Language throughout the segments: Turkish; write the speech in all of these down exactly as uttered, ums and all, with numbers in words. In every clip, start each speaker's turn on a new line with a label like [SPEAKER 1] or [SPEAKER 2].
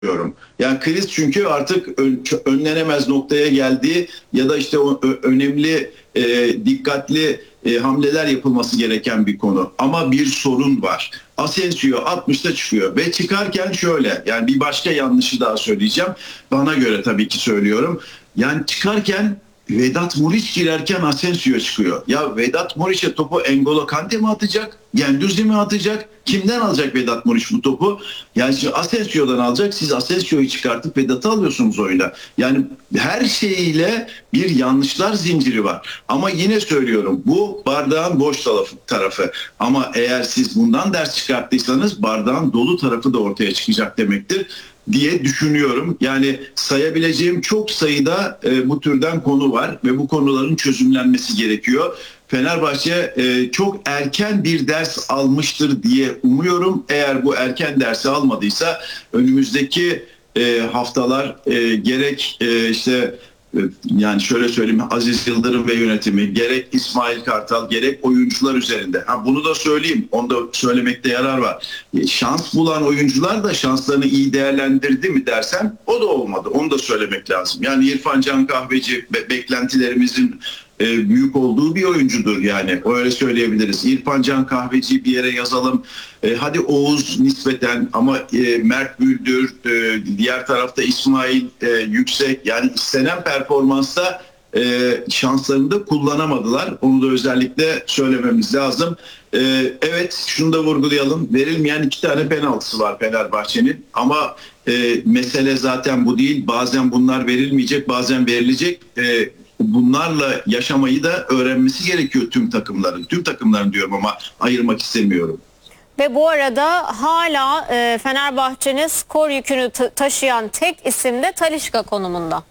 [SPEAKER 1] diyorum. Yani kriz çünkü artık ön, önlenemez noktaya geldiği ya da işte o ö, önemli, e, dikkatli e, hamleler yapılması gereken bir konu. Ama bir sorun var. Asensio altmışta çıkıyor ve çıkarken şöyle, yani bir başka yanlışı daha söyleyeceğim. Bana göre tabii ki söylüyorum. Yani çıkarken Vedat Muriç girerken Asensio çıkıyor. Ya Vedat Muriç'e topu N'Golo Kante mi atacak? Güendouzi mi atacak? Kimden alacak Vedat Muriç bu topu? Yani şimdi Asensio'dan alacak. Siz Asensio'yu çıkartıp Vedat'ı alıyorsunuz oyuna. Yani her şeyiyle bir yanlışlar zinciri var. Ama yine söylüyorum, bu bardağın boş tarafı. tarafı. Ama eğer siz bundan ders çıkarttıysanız bardağın dolu tarafı da ortaya çıkacak demektir diye düşünüyorum. Yani sayabileceğim çok sayıda e, bu türden konu var ve bu konuların çözümlenmesi gerekiyor. Fenerbahçe e, çok erken bir ders almıştır diye umuyorum. Eğer bu erken dersi almadıysa önümüzdeki e, haftalar e, gerek e, işte yani şöyle söyleyeyim, Aziz Yıldırım ve yönetimi, gerek İsmail Kartal, gerek oyuncular üzerinde. Ha, bunu da söyleyeyim, onu da söylemekte yarar var. E, şans bulan oyuncular da şanslarını iyi değerlendirdi mi dersen, o da olmadı. Onu da söylemek lazım. Yani İrfan Can Kahveci be- beklentilerimizin e, büyük olduğu bir oyuncudur yani. Öyle söyleyebiliriz. İrfan Can Kahveci'yi bir yere yazalım. E, hadi Oğuz nispeten, ama e, Mert Müldür, e, diğer tarafta İsmail e, Yüksek, yani istenen performansta e, şanslarını da kullanamadılar. Onu da özellikle söylememiz lazım. E, evet, şunu da vurgulayalım. Verilmeyen iki tane penaltısı var Fenerbahçe'nin, ama e, mesele zaten bu değil. Bazen bunlar verilmeyecek, bazen verilecek. E, bunlarla yaşamayı da öğrenmesi gerekiyor tüm takımların. Tüm takımların diyorum ama ayırmak istemiyorum.
[SPEAKER 2] Ve bu arada hala e, Fenerbahçe'nin skor yükünü ta- taşıyan tek isim de Talisca konumunda.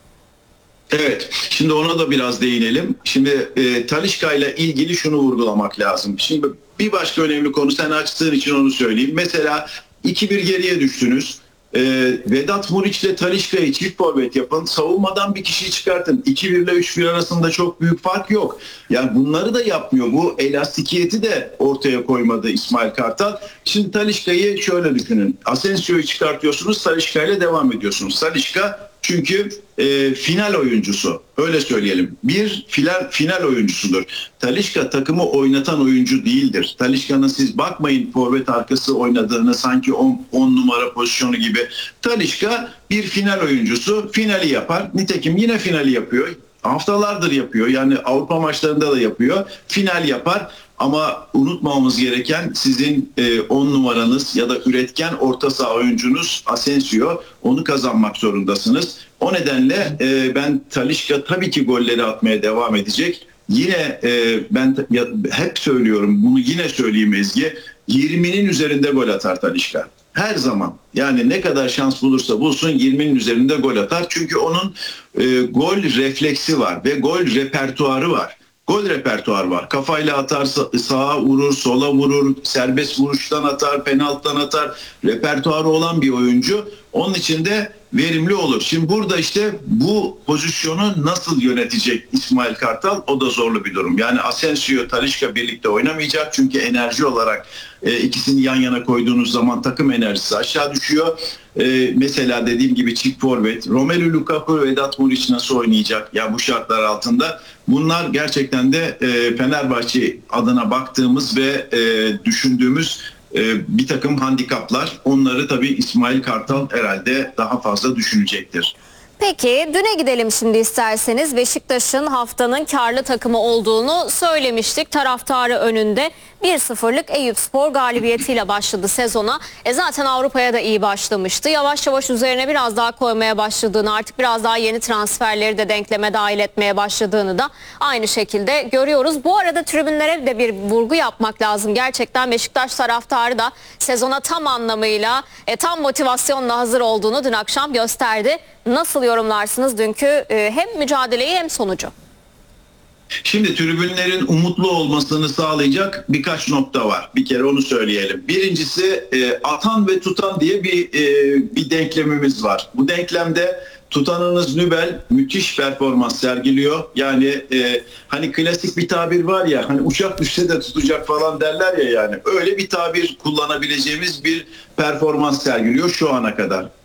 [SPEAKER 1] Evet, şimdi ona da biraz değinelim. Şimdi e, Talisca ile ilgili şunu vurgulamak lazım. Şimdi bir başka önemli konu, sen açtığın için onu söyleyeyim. Mesela iki bir geriye düştünüz. E, Vedat Muriç ile Talisca'yı çift forvet yapın. Savunmadan bir kişiyi çıkartın. iki bir ile üç bir arasında çok büyük fark yok. Yani bunları da yapmıyor. Bu elastikiyeti de ortaya koymadı İsmail Kartal. Şimdi Talisca'yı şöyle düşünün. Asensio'yu çıkartıyorsunuz, Talisca ile devam ediyorsunuz. Talisca çünkü e, final oyuncusu, öyle söyleyelim. Bir final, final oyuncusudur. Talisca takımı oynatan oyuncu değildir. Talisca'nın siz bakmayın forvet arkası oynadığını, sanki on numara pozisyonu gibi. Talisca bir final oyuncusu, finali yapar. Nitekim yine finali yapıyor. Haftalardır yapıyor. Yani Avrupa maçlarında da yapıyor. Final yapar. Ama unutmamamız gereken, sizin on numaranız ya da üretken orta saha oyuncunuz Asensio. Onu kazanmak zorundasınız. O nedenle e, ben Talisca tabii ki golleri atmaya devam edecek. Yine e, ben ya, hep söylüyorum, bunu yine söyleyeyim Ezgi. yirminin üzerinde gol atar Talisca. Her zaman. Yani ne kadar şans bulursa bulsun yirminin üzerinde gol atar. Çünkü onun e, gol refleksi var ve gol repertuarı var. Gol repertuarı var. Kafayla atar, sağa vurur, sola vurur, serbest vuruştan atar, penaltıdan atar. Repertuarı olan bir oyuncu. Onun için de verimli olur. Şimdi burada işte bu pozisyonu nasıl yönetecek İsmail Kartal? O da zorlu bir durum. Yani Asensio, Talisca birlikte oynamayacak. Çünkü enerji olarak e, ikisini yan yana koyduğunuz zaman takım enerjisi aşağı düşüyor. E, mesela dediğim gibi çift forvet, Romelu Lukaku, Vedat Muriç nasıl oynayacak? Ya bu şartlar altında. Bunlar gerçekten de e, Fenerbahçe adına baktığımız ve e, düşündüğümüz bir takım handikaplar. Onları tabii İsmail Kartal herhalde daha fazla düşünecektir.
[SPEAKER 2] Peki düne gidelim şimdi isterseniz. Beşiktaş'ın haftanın karlı takımı olduğunu söylemiştik. Taraftarı önünde bir sıfırlık Eyüpspor galibiyetiyle başladı sezona. E zaten Avrupa'ya da iyi başlamıştı. Yavaş yavaş üzerine biraz daha koymaya başladığını, artık biraz daha yeni transferleri de denkleme dahil etmeye başladığını da aynı şekilde görüyoruz. Bu arada tribünlere de bir vurgu yapmak lazım. Gerçekten Beşiktaş taraftarı da sezona tam anlamıyla, e, tam motivasyonla hazır olduğunu dün akşam gösterdi. Nasıl yorumlarsınız dünkü e, hem mücadeleyi hem sonucu?
[SPEAKER 1] Şimdi tribünlerin umutlu olmasını sağlayacak birkaç nokta var. Bir kere onu söyleyelim. Birincisi e, atan ve tutan diye bir e, bir denklemimiz var. Bu denklemde tutanınız Nübel müthiş performans sergiliyor. Yani e, hani klasik bir tabir var ya, hani uçak düşse de tutacak falan derler ya, yani öyle bir tabir kullanabileceğimiz bir performans sergiliyor şu ana kadar.